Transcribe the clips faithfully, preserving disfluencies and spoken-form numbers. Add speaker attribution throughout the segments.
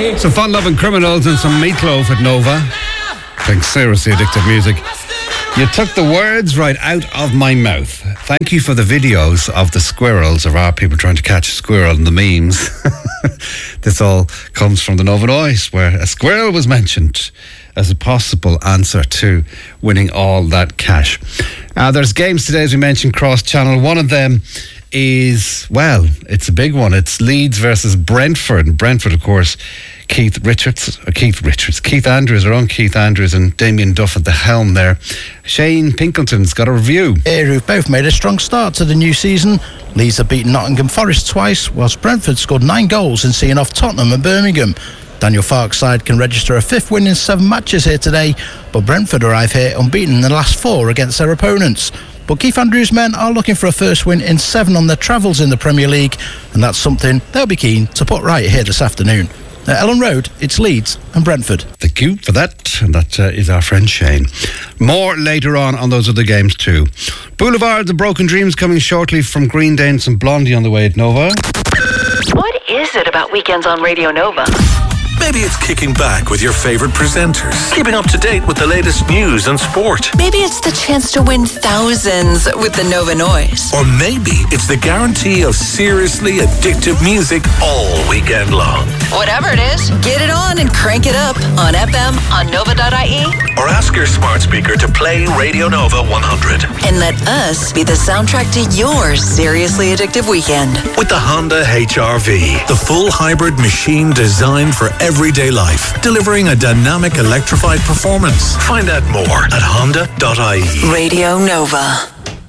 Speaker 1: Some fun-loving criminals and some meatloaf at Nova. Playing seriously addictive music. You took the words right out of my mouth. Thank you for the videos of the squirrels, of our people trying to catch a squirrel and the memes. This all comes from the Nova Noise, where a squirrel was mentioned as a possible answer to winning all that cash. Uh, there's games today, as we mentioned, cross-channel. One of them is, well, it's a big one. It's Leeds versus Brentford. And Brentford, of course, Keith Richards, or Keith Richards, Keith Andrews, our own Keith Andrews, and Damien Duff at the helm there. Shane Pinkleton's got a review.
Speaker 2: Who've both made a strong start to the new season. Leeds have beaten Nottingham Forest twice, whilst Brentford scored nine goals in seeing off Tottenham and Birmingham. Daniel Farke's side can register a fifth win in seven matches here today, but Brentford arrive here unbeaten in the last four against their opponents. But Keith Andrews' men are looking for a first win in seven on their travels in the Premier League, and that's something they'll be keen to put right here this afternoon. At Ellen Road, it's Leeds and Brentford.
Speaker 1: Thank you for that, and that uh, is our friend Shane. More later on on those other games too. Boulevard and Broken Dreams coming shortly from Green Day and some Blondie on the way at Nova.
Speaker 3: What is it about weekends on Radio Nova?
Speaker 4: Maybe it's kicking back with your favourite presenters, keeping up to date with the latest news and sport.
Speaker 3: Maybe it's the chance to win thousands with the Nova Noise.
Speaker 4: Or maybe it's the guarantee of seriously addictive music all weekend long.
Speaker 3: Whatever it is, get it on and crank it up on F M, on nova dot I E.
Speaker 4: Or ask your smart speaker to play Radio Nova one hundred.
Speaker 3: And let us be the soundtrack to your seriously addictive weekend.
Speaker 4: With the Honda H R V, the full hybrid machine designed for everyday life, delivering a dynamic electrified performance. Find out more at honda dot I E.
Speaker 3: Radio Nova.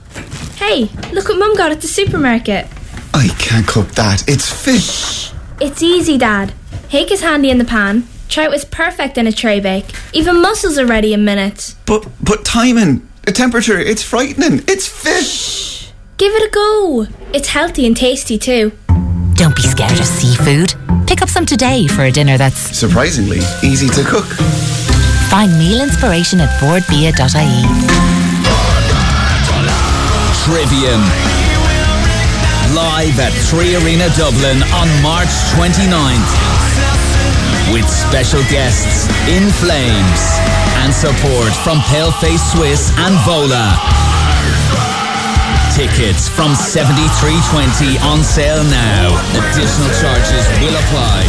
Speaker 5: Hey, look what Mum got at the supermarket.
Speaker 6: I can't cook that. It's fish.
Speaker 5: It's easy, Dad. Hake is handy in the pan. Trout is perfect in a tray bake. Even mussels are ready in minutes.
Speaker 6: But but timing, the temperature, it's frightening. It's fish.
Speaker 5: Give it a go. It's healthy and tasty too.
Speaker 7: Don't be scared of seafood. Pick up some today for a dinner that's
Speaker 6: surprisingly easy to cook.
Speaker 7: Find meal inspiration at board bia dot I E.
Speaker 8: Trivium. Live at Three Arena Dublin on March twenty-ninth. With special guests In Flames and support from Paleface Swiss and Vola. Tickets from seventy-three twenty on sale now. Additional charges will apply.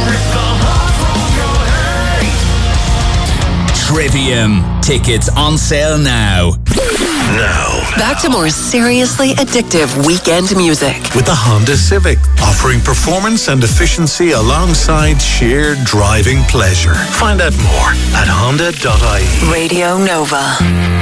Speaker 8: Trivium. Tickets on sale now.
Speaker 4: Now,
Speaker 3: back to more seriously addictive weekend music.
Speaker 4: With the Honda Civic, offering performance and efficiency alongside sheer driving pleasure. Find out more at honda dot I E.
Speaker 3: Radio Nova.